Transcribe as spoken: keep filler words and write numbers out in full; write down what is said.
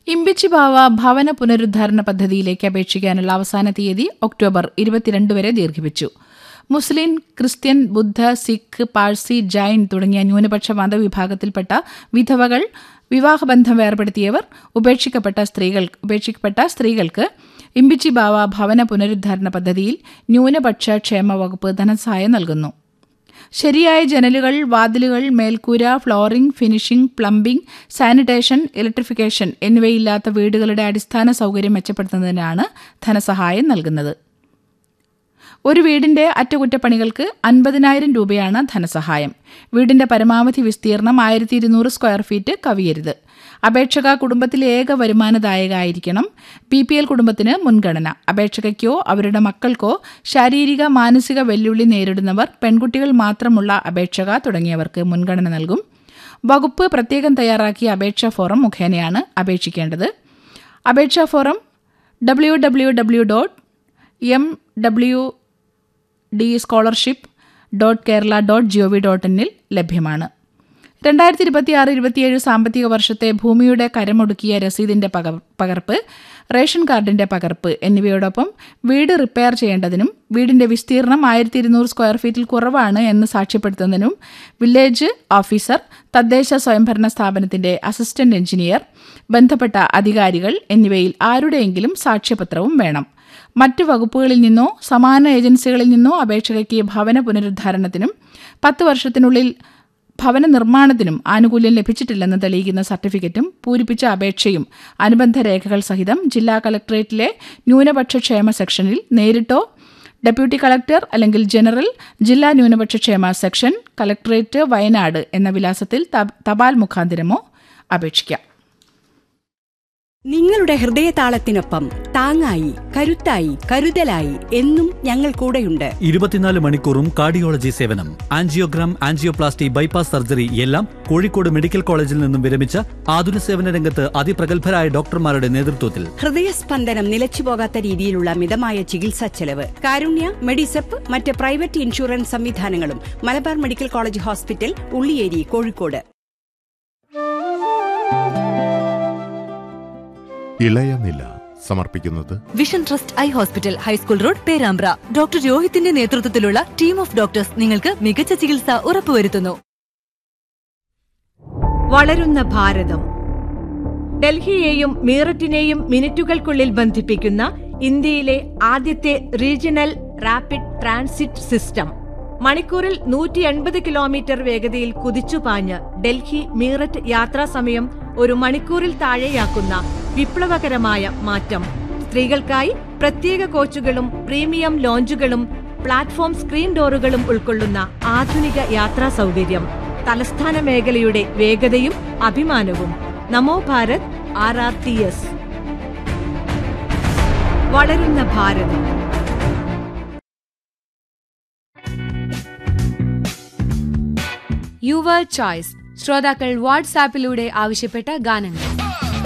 ഇമ്പിച്ചിബാവ ഭവന പുനരുദ്ധാരണ പദ്ധതിയിലേക്ക് അപേക്ഷിക്കാനുള്ള അവസാന തീയതി ഒക്ടോബർ ഇരുപത്തിരണ്ട് വരെ ദീർഘിപ്പിച്ചു. മുസ്ലിം, ക്രിസ്ത്യൻ, ബുദ്ധ, സിഖ്, പാഴ്സി, ജൈൻ തുടങ്ങിയ ന്യൂനപക്ഷ മതവിഭാഗത്തിൽപ്പെട്ട വിധവകൾ, വിവാഹബന്ധം വേർപെടുത്തിയവർ, ഉപേക്ഷിക്കപ്പെട്ട സ്ത്രീകൾ ഉപേക്ഷിക്കപ്പെട്ട സ്ത്രീകൾക്ക് ഇമ്പിച്ചിബാവ ഭവന പുനരുദ്ധാരണ പദ്ധതിയിൽ ന്യൂനപക്ഷ ക്ഷേമ വകുപ്പ് ധനസഹായം നൽകുന്നു. ശരിയായ ജനലുകൾ, വാതിലുകൾ, മേൽക്കൂര, flooring, finishing, plumbing, sanitation, electrification എന്നിവയില്ലാത്ത വീടുകളുടെ അടിസ്ഥാന സൗകര്യം മെച്ചപ്പെടുത്തുന്നതിനാണ് ധനസഹായം നൽകുന്നത്. ഒരു വീടിന്റെ അറ്റകുറ്റപ്പണികൾക്ക് അൻപതിനായിരം രൂപയാണ് ധനസഹായം. വീടിന്റെ പരമാവധി വിസ്തീർണം ആയിരത്തി ഇരുന്നൂറ് സ്ക്വയർ ഫീറ്റ് കവിയരുത്. അപേക്ഷക കുടുംബത്തിലെ ഏക വരുമാനദായക ആയിരിക്കണം. ബി പി എൽ കുടുംബത്തിന് മുൻഗണന. അപേക്ഷകയ്ക്കോ അവരുടെ മക്കൾക്കോ ശാരീരിക, മാനസിക വെല്ലുവിളി നേരിടുന്നവർ, പെൺകുട്ടികൾ മാത്രമുള്ള അപേക്ഷക തുടങ്ങിയവർക്ക് മുൻഗണന നൽകും. വകുപ്പ് പ്രത്യേകം തയ്യാറാക്കിയ അപേക്ഷാ ഫോറം മുഖേനയാണ് അപേക്ഷിക്കേണ്ടത്. അപേക്ഷാ forum W W W dot M W D scholarship dot Kerala dot G O V dot ഇന്നിൽ ലഭ്യമാണ്. രണ്ടായിരത്തി ഇരുപത്തിയാറ് ഇരുപത്തിയേഴ് സാമ്പത്തിക വർഷത്തെ ഭൂമിയുടെ കരമൊടുക്കിയ രസീതിന്റെ പകർപ്പ്, റേഷൻ കാർഡിന്റെ പകർപ്പ് എന്നിവയോടൊപ്പം വീട് റിപ്പയർ ചെയ്യേണ്ടതിനും വീടിന്റെ വിസ്തീർണം ആയിരത്തി ഇരുന്നൂറ് സ്ക്വയർ ഫീറ്റിൽ കുറവാണ് എന്ന് സാക്ഷ്യപ്പെടുത്തുന്നതിനും വില്ലേജ് ഓഫീസർ, തദ്ദേശ സ്വയംഭരണ സ്ഥാപനത്തിന്റെ അസിസ്റ്റന്റ് എഞ്ചിനീയർ, ബന്ധപ്പെട്ട അധികാരികൾ എന്നിവയിൽ ആരുടെയെങ്കിലും സാക്ഷ്യപത്രവും വേണം. മറ്റു വകുപ്പുകളിൽ നിന്നോ സമാന ഏജൻസികളിൽ നിന്നോ അപേക്ഷകയ്ക്ക് ഭവന പുനരുദ്ധാരണത്തിനും പത്ത് വർഷത്തിനുള്ളിൽ ഭവന നിർമ്മാണത്തിനും ആനുകൂല്യം ലഭിച്ചിട്ടില്ലെന്ന് തെളിയിക്കുന്ന സർട്ടിഫിക്കറ്റും പൂരിപ്പിച്ച അപേക്ഷയും അനുബന്ധ രേഖകൾ സഹിതം ജില്ലാ കളക്ടറേറ്റിലെ ന്യൂനപക്ഷ ക്ഷേമ സെക്ഷനിൽ നേരിട്ടോ ഡെപ്യൂട്ടി കളക്ടർ അല്ലെങ്കിൽ ജനറൽ ജില്ലാ ന്യൂനപക്ഷ ക്ഷേമ സെക്ഷൻ, കളക്ടറേറ്റ്, വയനാട് എന്ന വിലാസത്തിൽ തപാൽ മുഖാന്തിരമോ അപേക്ഷിക്കാം. നിങ്ങളുടെ ഹൃദയതാളത്തിനൊപ്പം താങ്ങായി, കരുത്തായി, കരുതലായി എന്നും ഞങ്ങൾ കൂടെയുണ്ട്. ഇരുപത്തിനാല് മണിക്കൂറും കാർഡിയോളജി സേവനം, ആൻജിയോഗ്രാം, ആൻജിയോപ്ലാസ്റ്റി, ബൈപ്പാസ് സർജറി എല്ലാം കോഴിക്കോട് മെഡിക്കൽ കോളേജിൽ നിന്നും വിരമിച്ച ആതുര സേവന രംഗത്ത് അതിപ്രഗത്ഭരായ ഡോക്ടർമാരുടെ നേതൃത്വത്തിൽ ഹൃദയസ്പന്ദനം നിലച്ചുപോകാത്ത രീതിയിലുള്ള മിതമായ ചികിത്സാ ചെലവ്. കാരുണ്യ, മെഡിസെപ്പ്, മറ്റ് പ്രൈവറ്റ് ഇൻഷുറൻസ് സംവിധാനങ്ങളും Malabar medical college hospital, Ulliyeri, Kozhikode. ഇളയനില സമർപ്പിക്കുന്നത് vision trust eye hospital, high school road, Perambra. Doctor രോഹിത്തിന്റെ നേതൃത്വത്തിലുള്ള ടീം ഓഫ് ഡോക്ടേഴ്സ് നിങ്ങൾക്ക് മികച്ച ചികിത്സ ഉറപ്പുവരുത്തുന്നു. വളരുന്ന ഭാരതം. ഡൽഹിയെയും മീററ്റിനെയും മിനിറ്റുകൾക്കുള്ളിൽ ബന്ധിപ്പിക്കുന്ന ഇന്ത്യയിലെ ആദ്യത്തെ റീജിയണൽ റാപ്പിഡ് ട്രാൻസിറ്റ് സിസ്റ്റം. മണിക്കൂറിൽ നൂറ്റി എൺപത് കിലോമീറ്റർ വേഗതയിൽ കുതിച്ചുപാഞ്ഞ് ഡൽഹി മീററ്റ് യാത്രാസമയം ഒരു മണിക്കൂറിൽ താഴെയാക്കുന്ന വിപ്ലവകരമായ മാറ്റം. സ്ത്രീകൾക്കായി പ്രത്യേക കോച്ചുകളും പ്രീമിയം ലോഞ്ചുകളും പ്ലാറ്റ്ഫോം സ്ക്രീൻ ഡോറുകളും ഉൾക്കൊള്ളുന്ന ആധുനിക യാത്രാ സൗകര്യം. തലസ്ഥാന മേഖലയുടെ വേഗതയും അഭിമാനവും. നമോ Bharat R R T S. വളരുന്ന ഭാരതം. Your choice. ശ്രോതാക്കൾ വാട്സാപ്പിലൂടെ ആവശ്യപ്പെട്ട ഗാനങ്ങൾ.